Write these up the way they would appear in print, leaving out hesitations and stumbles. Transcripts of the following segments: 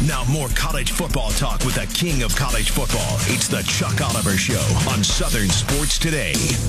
Now more college football talk with the king of college football. It's the Chuck Oliver Show on Southern Sports Today.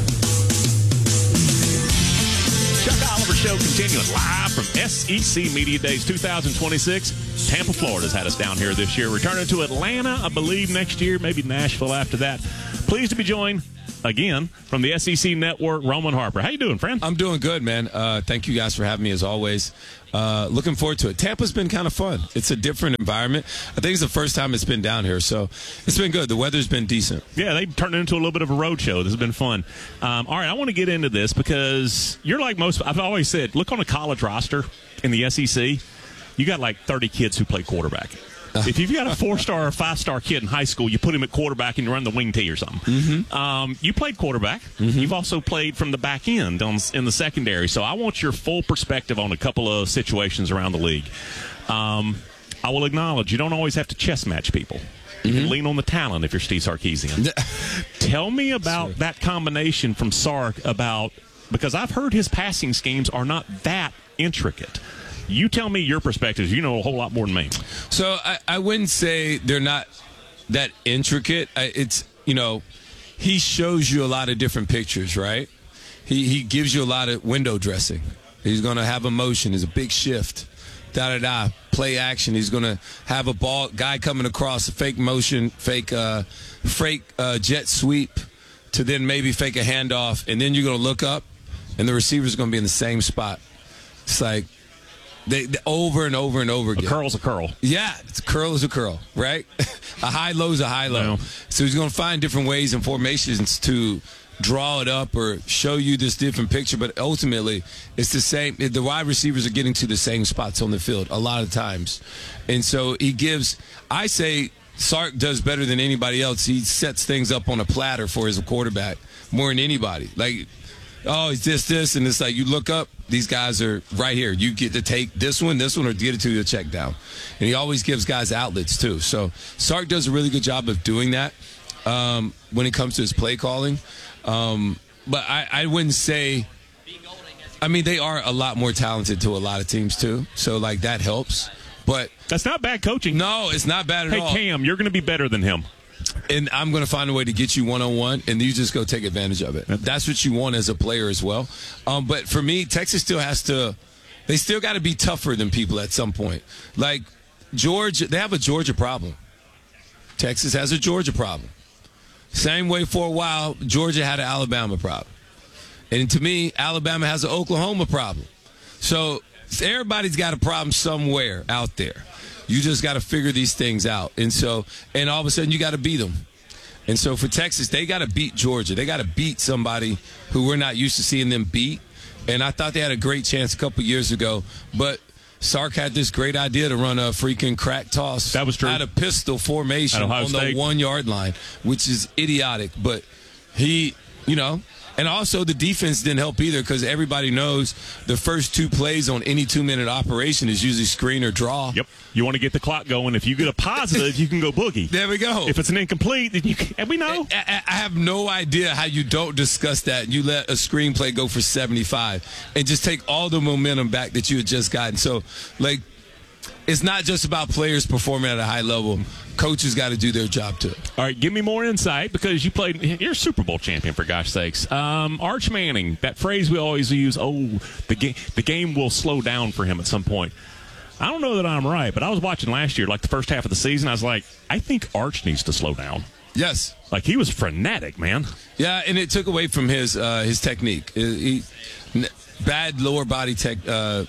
Chuck Oliver Show continuing live from SEC Media Days 2026. Tampa, Florida's had us down here this year. Returning to Atlanta, I believe, next year, maybe Nashville after that. Pleased to be joined again from the SEC Network, Roman Harper. How you doing, friend? I'm doing good, man. Thank you guys for having me, as always. Looking forward to it. Tampa's been kind of fun. It's a different environment. I think it's the first time it's been down here, so it's been good. The weather's been decent. Yeah, they turned it into a little bit of a road show. This has been fun. All right, I want to get into this because you're like most. I've always said, look on a college roster in the SEC. You got like 30 kids who play quarterback. If you've got a 4-star or 5-star kid in high school, you put him at quarterback and you run the wing tee or something. Mm-hmm. You played quarterback. Mm-hmm. You've also played from the back end in the secondary. So I want your full perspective on a couple of situations around the league. I will acknowledge you don't always have to chess match people. You can lean on the talent if you're Steve Sarkisian. Tell me about that combination from Sark because I've heard his passing schemes are not that intricate. You tell me your perspectives. You know a whole lot more than me. So I wouldn't say they're not that intricate. He shows you a lot of different pictures, right? He gives you a lot of window dressing. He's going to have a motion. There's a big shift. Da-da-da. Play action. He's going to have a guy coming across, a fake motion, fake jet sweep to then maybe fake a handoff. And then you're going to look up, and the receiver's going to be in the same spot. It's like, They over and over and over again. A curl's a curl. Yeah, a curl is a curl, right? A high-low is a high-low. No. So he's going to find different ways and formations to draw it up or show you this different picture. But ultimately, it's the same. The wide receivers are getting to the same spots on the field a lot of times. And so I say Sark does better than anybody else. He sets things up on a platter for his quarterback more than anybody. Like, oh, it's this, and it's like you look up, these guys are right here. You get to take this one, or get it to the check down. And he always gives guys outlets, too. So Sark does a really good job of doing that when it comes to his play calling. But I wouldn't say – I mean, they are a lot more talented to a lot of teams, too. So, like, that helps. But that's not bad coaching. No, it's not bad at all. Hey, Cam, you're going to be better than him. And I'm going to find a way to get you one-on-one, and you just go take advantage of it. That's what you want as a player as well. But for me, Texas still has to – they still got to be tougher than people at some point. Like, Georgia – they have a Georgia problem. Texas has a Georgia problem. Same way for a while, Georgia had an Alabama problem. And to me, Alabama has an Oklahoma problem. So everybody's got a problem somewhere out there. You just got to figure these things out. And all of a sudden, you got to beat them. And so for Texas, they got to beat Georgia. They got to beat somebody who we're not used to seeing them beat. And I thought they had a great chance a couple years ago. But Sark had this great idea to run a freaking crack toss. That was true. Out of pistol formation on the 1-yard line, which is idiotic. But he, and also the defense didn't help either because everybody knows the first 2 plays on any 2-minute operation is usually screen or draw. Yep. You want to get the clock going. If you get a positive, you can go boogie. There we go. If it's an incomplete, then and we know. I have no idea how you don't discuss that. You let a screenplay go for 75 and just take all the momentum back that you had just gotten. So, like, it's not just about players performing at a high level. Coaches got to do their job too. All right, give me more insight because you're a Super Bowl champion, for gosh sakes. Arch Manning, that phrase we always use, the game will slow down for him at some point. I don't know that I'm right, but I was watching last year, like the first half of the season, I was like, I think Arch needs to slow down. Yes. Like, he was frenetic, man. Yeah, and it took away from his technique. Bad lower body technique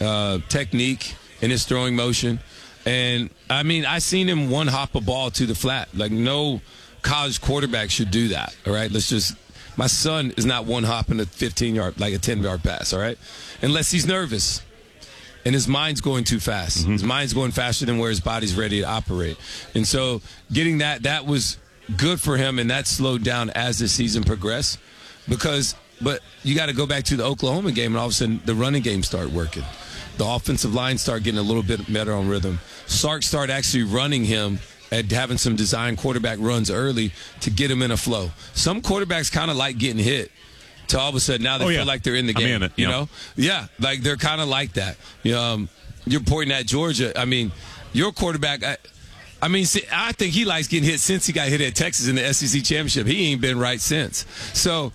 in his throwing motion. And, I mean, I seen him one-hop a ball to the flat. Like, no college quarterback should do that, all right? My son is not one-hopping a 15-yard, like a 10-yard pass, all right? Unless he's nervous. And his mind's going too fast. Mm-hmm. His mind's going faster than where his body's ready to operate. And so getting that was good for him, and that slowed down as the season progressed. But you got to go back to the Oklahoma game, and all of a sudden the running game started working. The offensive line started getting a little bit better on rhythm. Sark started actually running him and having some design quarterback runs early to get him in a flow. Some quarterbacks kind of like getting hit. To all of a sudden now they feel like they're in the game. I'm in it, you know? Yeah, like they're kind of like that. You're pointing at Georgia. I mean, your quarterback, I mean, see, I think he likes getting hit since he got hit at Texas in the SEC championship. He ain't been right since. So,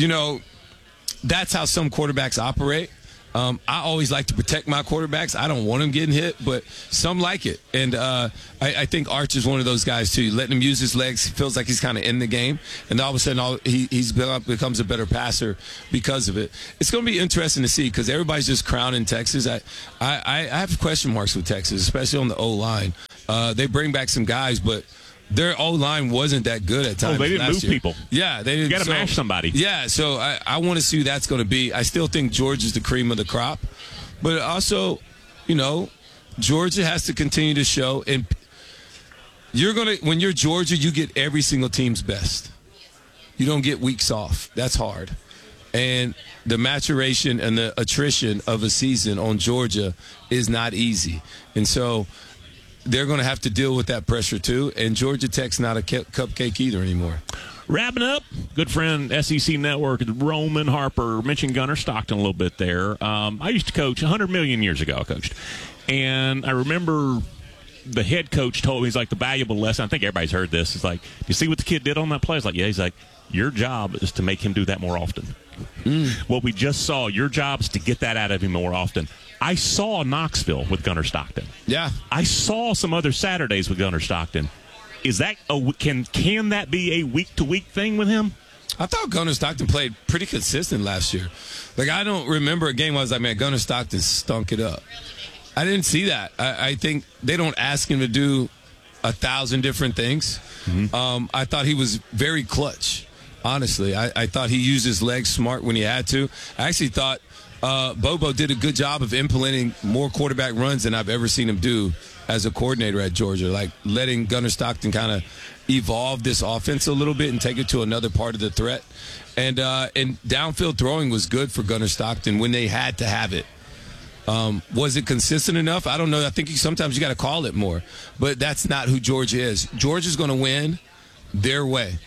that's how some quarterbacks operate. I always like to protect my quarterbacks. I don't want them getting hit, but some like it. And I think Arch is one of those guys, too. Letting him use his legs, he feels like he's kind of in the game. And all of a sudden, he becomes a better passer because of it. It's going to be interesting to see because everybody's just crowning Texas. I have question marks with Texas, especially on the O-line. They bring back some guys, but their O-line wasn't that good at times. Oh, they didn't move year. people. Yeah, they didn't. You got to mash somebody. Yeah, so I want to see who that's going to be. I still think Georgia's the cream of the crop. But also, Georgia has to continue to show. And when you're Georgia, you get every single team's best. You don't get weeks off. That's hard. And the maturation and the attrition of a season on Georgia is not easy. And so they're going to have to deal with that pressure too. And Georgia Tech's not a cupcake either anymore. Wrapping up, good friend, SEC Network, Roman Harper, mentioned Gunnar Stockton a little bit there. I used to coach 100 million years ago, I coached. And I remember the head coach told me, he's like, the valuable lesson, I think everybody's heard this, is like, you see what the kid did on that play? I was like, yeah. He's like, your job is to make him do that more often. What we just saw, your job is to get that out of him more often. I saw Knoxville with Gunnar Stockton. Yeah. I saw some other Saturdays with Gunnar Stockton. Is that can that be a week-to-week thing with him? I thought Gunnar Stockton played pretty consistent last year. Like, I don't remember a game where I was like, man, Gunnar Stockton stunk it up. I didn't see that. I think they don't ask him to do 1,000 different things. Mm-hmm. I thought he was very clutch, honestly. I thought he used his legs smart when he had to. I actually thought Bobo did a good job of implementing more quarterback runs than I've ever seen him do as a coordinator at Georgia, like letting Gunnar Stockton kind of evolve this offense a little bit and take it to another part of the threat. And downfield throwing was good for Gunnar Stockton when they had to have it. Was it consistent enough? I don't know. I think sometimes you got to call it more. But that's not who Georgia is. Georgia's going to win their way.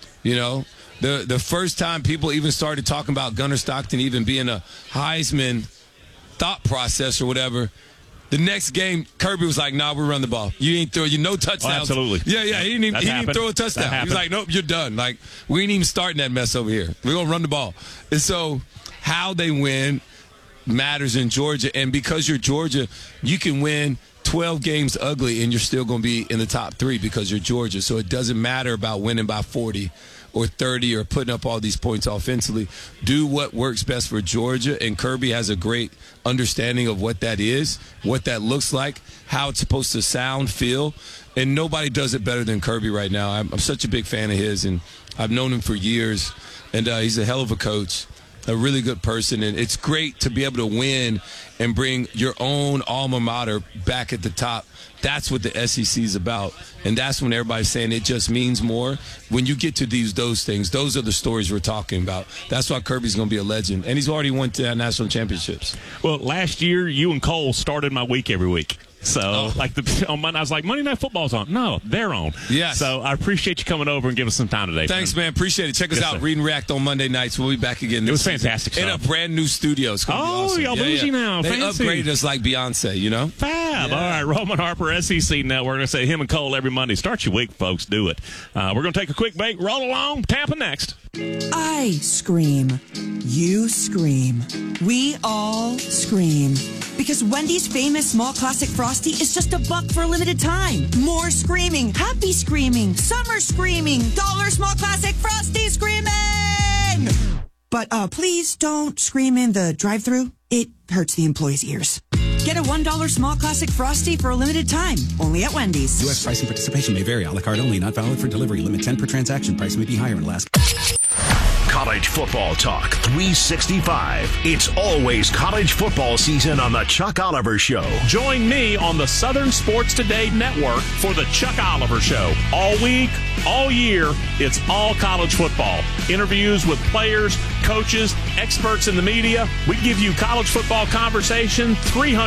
The first time people even started talking about Gunnar Stockton even being a Heisman thought process or whatever, the next game, Kirby was like, nah, we run the ball. You ain't throw no touchdowns. Oh, absolutely. Yeah, he didn't even throw a touchdown. He's like, nope, you're done. Like, we ain't even starting that mess over here. We're going to run the ball. And so how they win matters in Georgia. And because you're Georgia, you can win 12 games ugly and you're still going to be in the top 3 because you're Georgia. So it doesn't matter about winning by 40 or 30 or putting up all these points offensively. Do what works best for Georgia, and Kirby has a great understanding of what that is, what that looks like, how it's supposed to sound, feel, and nobody does it better than Kirby right now. I'm such a big fan of his, and I've known him for years, and he's a hell of a coach, a really good person, and it's great to be able to win and bring your own alma mater back at the top. That's what the SEC is about, and that's when everybody's saying it just means more. When you get to those things, those are the stories we're talking about. That's why Kirby's going to be a legend, and he's already won 10 national championships. Well, last year, you and Cole started my week every week. So, on Monday, I was like, Monday Night Football's on. No, they're on. Yes. So, I appreciate you coming over and giving us some time today. Thanks, man. Appreciate it. Check us out. Read and React on Monday nights. We'll be back again. It was fantastic in a brand new studio. It's going to be awesome. Y'all bougie now. They Fancy. upgraded us like Beyonce, Fab. Yeah. All right, Roman Harper, SEC Network. I say him and Cole every Monday. Start your week, folks. Do it. We're going to take a quick break. Roll along. Tampa next. I scream. You scream. We all scream. Because Wendy's famous small classic Frosty is just $1 for a limited time. More screaming, happy screaming, summer screaming, dollar small classic Frosty screaming! But please don't scream in the drive-thru. It hurts the employees' ears. Get a $1 small classic Frosty for a limited time, only at Wendy's. U.S. price and participation may vary. A la carte only, not valid for delivery. Limit 10 per transaction. Price may be higher in Alaska. College football talk 365. It's always college football season on the Chuck Oliver Show. Join me on the Southern Sports Today Network for the Chuck Oliver Show. All week, all year, it's all college football. Interviews with players, coaches, experts in the media. We give you college football conversation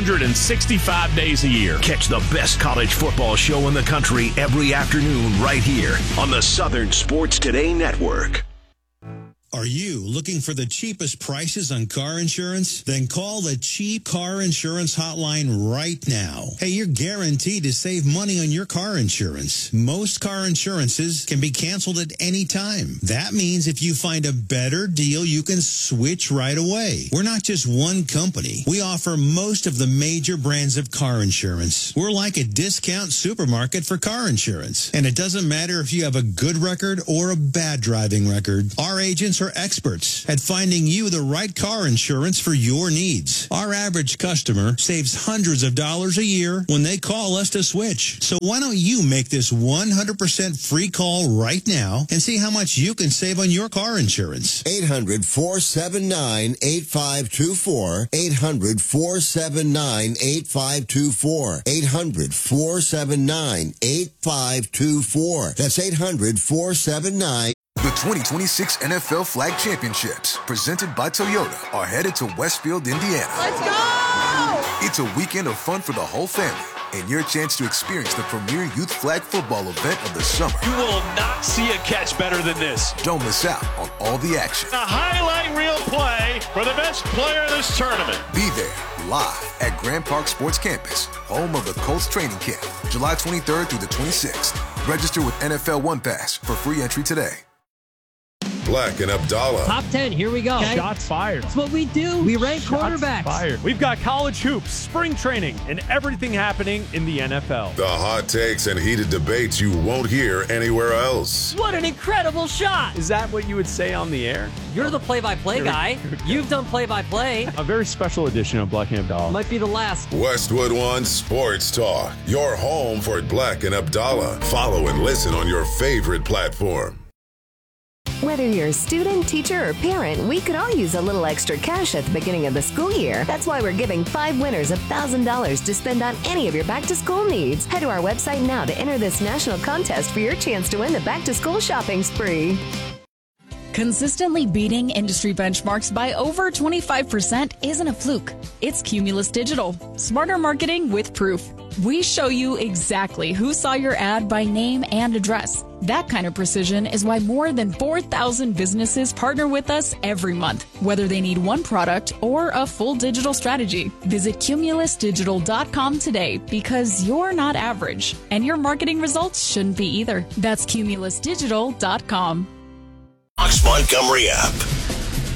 365 days a year. Catch the best college football show in the country every afternoon right here on the Southern Sports Today Network. Are you looking for the cheapest prices on car insurance? Then call the Cheap Car Insurance Hotline right now. Hey, you're guaranteed to save money on your car insurance. Most car insurances can be canceled at any time. That means if you find a better deal, you can switch right away. We're not just one company. We offer most of the major brands of car insurance. We're like a discount supermarket for car insurance. And it doesn't matter if you have a good record or a bad driving record. Our agents are experts at finding you the right car insurance for your needs. Our average customer saves hundreds of dollars a year when they call us to switch. So why don't you make this 100% free call right now and see how much you can save on your car insurance? 800-479-8524. 800-479-8524. 800-479-8524. That's 800-479. The 2026 NFL Flag Championships, presented by Toyota, are headed to Westfield, Indiana. Let's go! It's a weekend of fun for the whole family and your chance to experience the premier youth flag football event of the summer. You will not see a catch better than this. Don't miss out on all the action. A highlight reel play for the best player in this tournament. Be there live at Grand Park Sports Campus, home of the Colts training camp, July 23rd through the 26th. Register with NFL One Pass for free entry today. Black and Abdallah. Top 10, here we go. Okay. Shots fired. That's what we do. We rank quarterbacks. Fired. We've got college hoops, spring training, and everything happening in the NFL. The hot takes and heated debates you won't hear anywhere else. What an incredible shot. Is that what you would say on the air? You're the play-by-play guy. You've done play-by-play. A very special edition of Black and Abdallah. Might be the last. Westwood One Sports Talk. Your home for Black and Abdallah. Follow and listen on your favorite platform. Whether you're a student, teacher, or parent, we could all use a little extra cash at the beginning of the school year. That's why we're giving 5 winners $1,000 to spend on any of your back-to-school needs. Head to our website now to enter this national contest for your chance to win the back-to-school shopping spree. Consistently beating industry benchmarks by over 25% isn't a fluke. It's Cumulus Digital. Smarter marketing with proof. We show you exactly who saw your ad by name and address. That kind of precision is why more than 4,000 businesses partner with us every month, whether they need one product or a full digital strategy. Visit cumulusdigital.com today because you're not average, and your marketing results shouldn't be either. That's cumulusdigital.com. Fox Montgomery app.